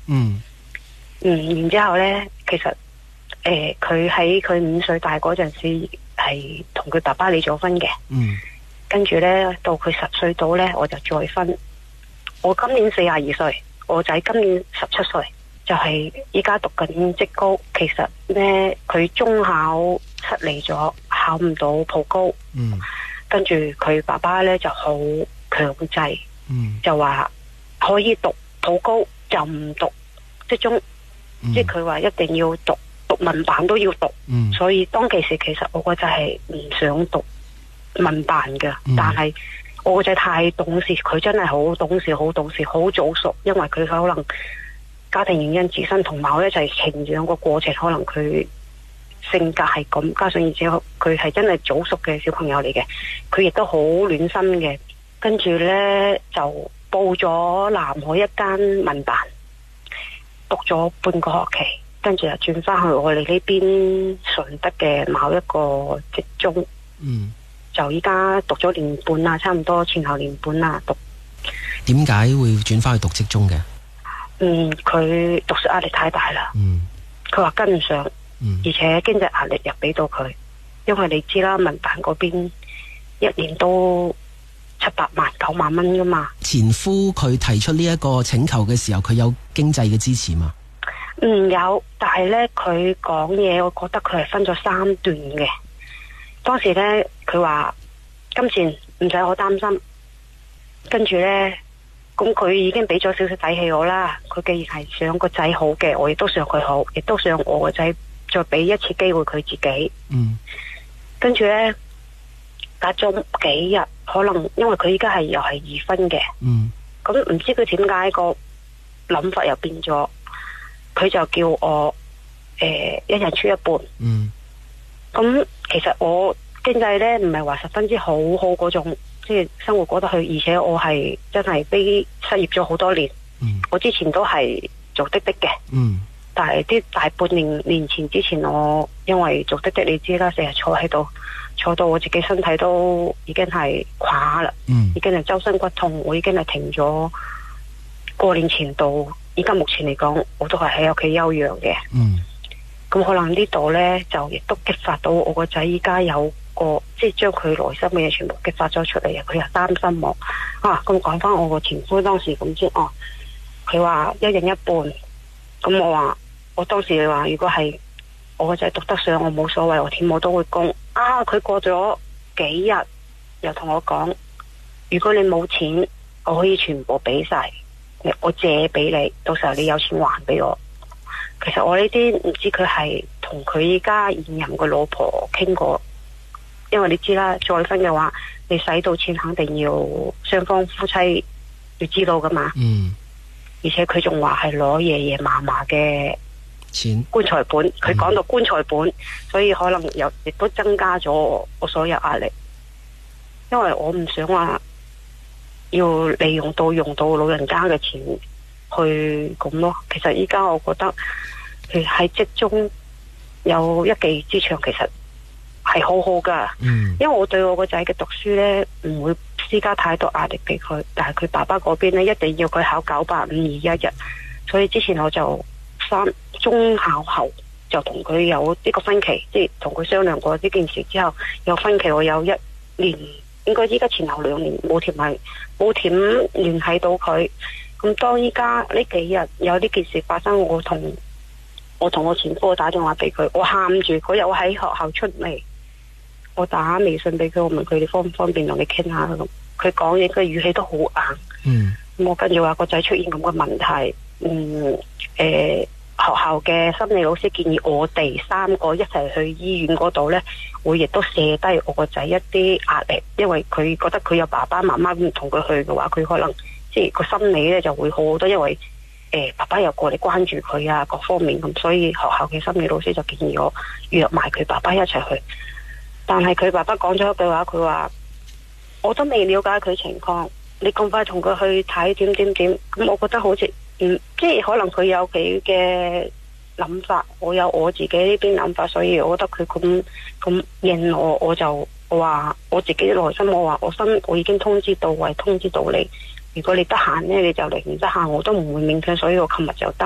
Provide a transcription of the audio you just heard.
然之後呢，其實佢喺佢5歲大嗰陣時係同佢爸爸離咗婚嘅。跟住呢，到佢10歲到呢，我就再婚。我今年42歲，我仔今年17歲，就係依家讀緊職高。其實呢，佢中考失利咗，考唔到普高。跟住佢爸爸呢就好強制，就話可以讀普高就唔讀職中，即係佢話一定要讀文辦都要讀。所以當其時其實我個仔係唔想讀文辦嘅，但係我個仔太懂事，佢真係好懂事，好懂事，好早熟。因為佢可能家庭原因，自身同埋我一齊成長個過程，可能佢性格係咁，加上而且佢係真係早熟嘅小朋友嚟嘅，佢亦都好暖心嘅。跟住呢，就報咗南海一間文辦，讀咗半個學期，跟住就轉翻去我哋呢邊順德嘅某一個職中。就依家讀咗年半啦，差唔多前後年半啦。讀點解會轉翻去讀職中嘅？ 佢讀書壓力太大啦。佢話跟唔上，而且經濟壓力又俾到佢。因為你知啦，文辦嗰邊一年都700萬9萬蚊噶嘛。 前夫佢提出呢一個請求嘅時候，佢有經濟嘅支持嗎？ 有，但係呢，佢講嘢，我覺得佢係分咗3段嘅。當時呢，佢話金錢唔使我擔心，跟住呢，咁佢已經俾咗少少底氣我啦。佢既然係想個仔好嘅，我亦都想佢好，亦都想我個仔再俾一次機會佢自己。跟住呢，隔咗幾日，可能因為佢依家係又係2婚嘅。咁唔知佢點解個諗法又變咗，佢就叫我一人出一半。咁其實我經濟呢唔係話十分之好嗰種，即係生活過得去，而且我係真係失業咗好多年。我之前都係做滴滴嘅。但係啲大半年前之前，我因為做滴滴，你知啦，成日坐喺度，坐到我自己身體都已經係垮啦。已經係周身骨痛，我已經係停咗過年前到依家目前嚟講，我都係喺屋企休養嘅。咁可能呢度呢，就亦都激發到我個仔依家有個，即係將佢內心嘅嘢全部激發咗出嚟啊！佢又擔心我咁講翻我個前夫當時咁先佢話一人一半。咁我話我當時話如果係我個仔讀得上，我冇所謂，我點我都會供。佢過咗幾日又同我講，如果你冇錢，我可以全部俾晒，我借俾你，到時候你有錢還俾我。其實我呢啲唔知佢係同佢依家現任個老婆傾過，因為你知啦，再婚嘅話，你使到錢肯定要雙方夫妻要知道噶嘛。而且佢仲話係攞爺爺嫲嫲嘅錢棺材本，佢講到棺材本，所以可能亦都增加咗我所有壓力，因為我唔想話要利用到用到老人家嘅錢去咁咯。其實依家我覺得佢喺職中有一技之長，其實係好好噶。因為我對我個仔嘅讀書呢，唔會施加太多壓力俾佢，但係佢爸爸嗰邊呢，一定要佢考98521，所以之前我就中考後就同佢有呢個分歧，即係同佢商量過呢件事之後有分歧。我有1年，應該依家前後2年冇點聯繫到佢。咁當依家呢幾日有呢件事發生，我同我前夫打電話俾佢，我喊住，佢又喺學校出嚟，我打微信俾佢，我問佢哋方唔方便同你傾下咁。佢講嘢嘅語氣都好硬。我跟住話個仔出現咁嘅問題，學校嘅心理老師建議我哋3個一齊去醫院嗰度呢，會亦都卸低我個仔一啲壓力，因為佢覺得佢有爸爸媽媽唔同佢去嘅話，佢可能即係個心理呢就會好好多，因為爸爸又過嚟關注佢啊，各方面咁，所以學校嘅心理老師就建議我約埋佢爸爸一齊去。但係佢爸爸講咗一句話，佢話我都未了解佢情況，你咁快同佢去睇點點點，咁我覺得好似即係可能佢有佢嘅諗法，我有我自己呢邊諗法，所以我覺得佢咁應我就話我自己內心，我話我已經通知到位，通知到你，如果你得閒呢，你就嚟；唔得閒我都唔會勉強，所以我琴日就